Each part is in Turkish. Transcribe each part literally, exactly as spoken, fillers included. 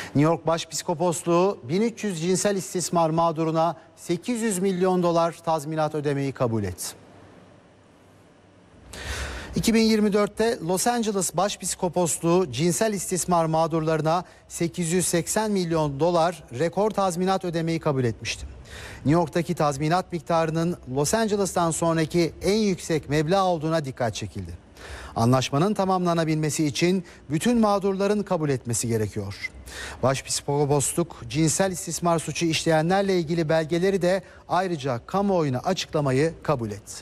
New York Başpiskoposluğu bin üç yüz cinsel istismar mağduruna sekiz yüz milyon dolar tazminat ödemeyi kabul etti. iki bin yirmi dörtte Los Angeles Başpiskoposluğu cinsel istismar mağdurlarına sekiz yüz seksen milyon dolar rekor tazminat ödemeyi kabul etmişti. New York'taki tazminat miktarının Los Angeles'tan sonraki en yüksek meblağ olduğuna dikkat çekildi. Anlaşmanın tamamlanabilmesi için bütün mağdurların kabul etmesi gerekiyor. Başpiskoposluk cinsel istismar suçu işleyenlerle ilgili belgeleri de ayrıca kamuoyuna açıklamayı kabul etti.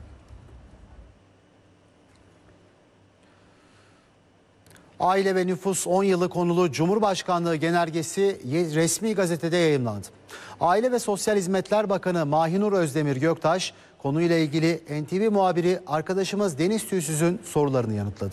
Aile ve Nüfus on yılı konulu Cumhurbaşkanlığı genelgesi resmi gazetede yayımlandı. Aile ve Sosyal Hizmetler Bakanı Mahinur Özdemir Göktaş konuyla ilgili N T V muhabiri arkadaşımız Deniz Tüysüz'ün sorularını yanıtladı.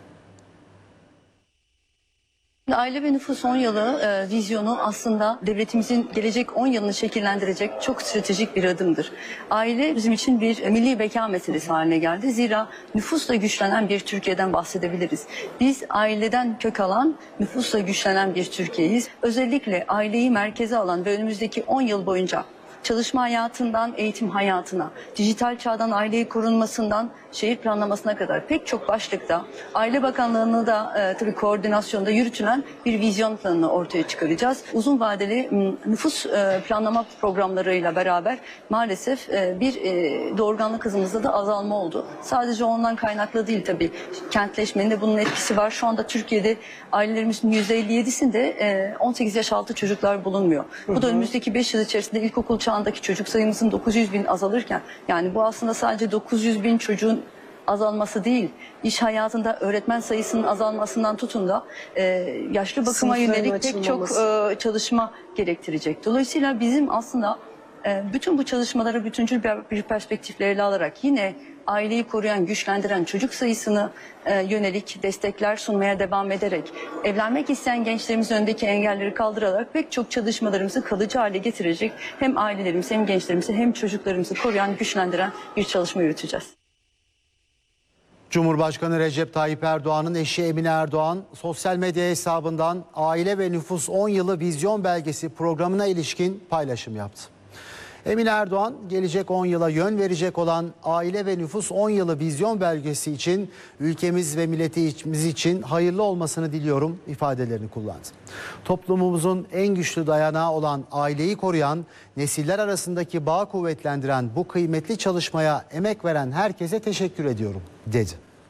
Aile ve Nüfus on yılı e, vizyonu aslında devletimizin gelecek on yılını şekillendirecek çok stratejik bir adımdır. Aile bizim için bir milli beka meselesi haline geldi. Zira nüfusla güçlenen bir Türkiye'den bahsedebiliriz. Biz aileden kök alan, nüfusla güçlenen bir Türkiye'yiz. Özellikle aileyi merkeze alan ve önümüzdeki on yıl boyunca çalışma hayatından eğitim hayatına, dijital çağdan aileyi korunmasından şehir planlamasına kadar pek çok başlıkta Aile Bakanlığı'nı da e, tabii koordinasyonda yürütülen bir vizyon planını ortaya çıkaracağız. Uzun vadeli m, nüfus e, planlama programlarıyla beraber maalesef e, bir e, doğurganlık hızımızda da azalma oldu. Sadece ondan kaynaklı değil tabii. Kentleşmenin de bunun etkisi var. Şu anda Türkiye'de ailelerimizin yüzde elli yedisinde e, on sekiz yaş altı çocuklar bulunmuyor. Hı hı. Bu da önümüzdeki beş yıl içerisinde ilkokul çağındaki çocuk sayımızın dokuz yüz bin azalırken, yani bu aslında sadece dokuz yüz bin çocuğun azalması değil, iş hayatında öğretmen sayısının azalmasından tutun da e, yaşlı bakıma yönelik pek çok e, çalışma gerektirecek. Dolayısıyla bizim aslında e, bütün bu çalışmaları bütüncül bir, bir perspektifle ele alarak yine aileyi koruyan, güçlendiren çocuk sayısını e, yönelik destekler sunmaya devam ederek, evlenmek isteyen gençlerimizin önündeki engelleri kaldırarak pek çok çalışmalarımızı kalıcı hale getirecek hem ailelerimizi hem gençlerimizi hem çocuklarımızı koruyan, güçlendiren bir çalışma yürüteceğiz. Cumhurbaşkanı Recep Tayyip Erdoğan'ın eşi Emine Erdoğan sosyal medya hesabından Aile ve Nüfus on yılı vizyon belgesi programına ilişkin paylaşım yaptı. Emine Erdoğan gelecek on yıla yön verecek olan Aile ve Nüfus on yılı vizyon belgesi için ülkemiz ve milletimiz için hayırlı olmasını diliyorum ifadelerini kullandı. Toplumumuzun en güçlü dayanağı olan aileyi koruyan, nesiller arasındaki bağı kuvvetlendiren bu kıymetli çalışmaya emek veren herkese teşekkür ediyorum dedi.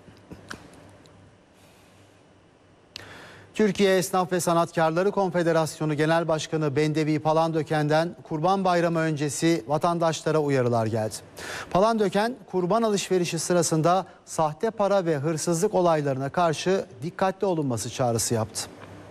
Türkiye Esnaf ve Sanatkarları Konfederasyonu Genel Başkanı Bendevi Palandöken'den Kurban Bayramı öncesi vatandaşlara uyarılar geldi. Palandöken, kurban alışverişi sırasında sahte para ve hırsızlık olaylarına karşı dikkatli olunması çağrısı yaptı.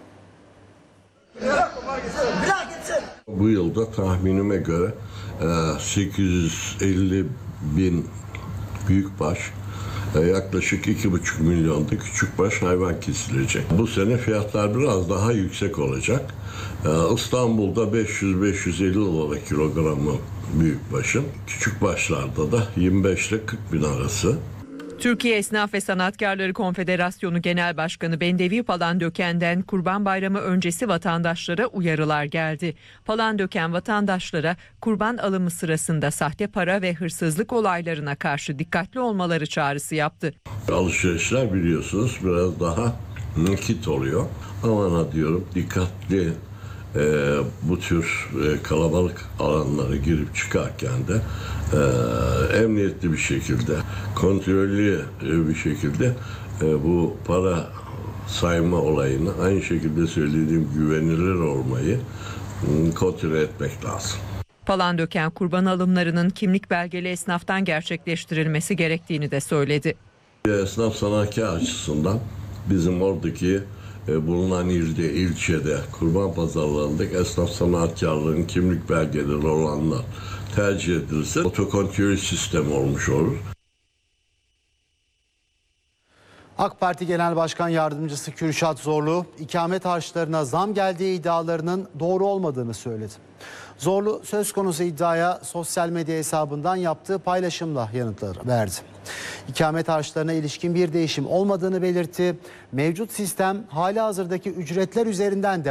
Bu yılda tahminime göre sekiz yüz elli bin büyükbaş, yaklaşık iki buçuk milyonda küçükbaş hayvan kesilecek. Bu sene fiyatlar biraz daha yüksek olacak. İstanbul'da beş yüz beş yüz elli dolar kilogramı büyükbaşın, küçükbaşlarda da yirmi beş ile kırk bin arası. Türkiye Esnaf ve Sanatkarları Konfederasyonu Genel Başkanı Bendevi Palandöken'den Kurban Bayramı öncesi vatandaşlara uyarılar geldi. Palandöken vatandaşlara kurban alımı sırasında sahte para ve hırsızlık olaylarına karşı dikkatli olmaları çağrısı yaptı. Alışverişler biliyorsunuz biraz daha nakit oluyor. Aman ha diyorum, dikkatli e, bu tür e, kalabalık alanlara girip çıkarken de e, emniyetli bir şekilde, kontrollü e, bir şekilde e, bu para sayma olayını, aynı şekilde söylediğim güvenilir olmayı e, kontrol etmek lazım. Palandöken kurban alımlarının kimlik belgeli esnaftan gerçekleştirilmesi gerektiğini de söyledi. Esnaf sanatkar açısından bizim oradaki e, bulunan ilde, ilçede, kurban pazarlarındaki esnaf sanatkarların kimlik belgeleri olanlar tercih edilirse otokontrol sistemi olmuş olur. AK Parti Genel Başkan Yardımcısı Kürşat Zorlu, ikamet harçlarına zam geldiği iddialarının doğru olmadığını söyledi. Zorlu söz konusu iddiaya sosyal medya hesabından yaptığı paylaşımla yanıtlar verdi. İkamet harçlarına ilişkin bir değişim olmadığını belirtti. Mevcut sistem halihazırdaki ücretler üzerinden de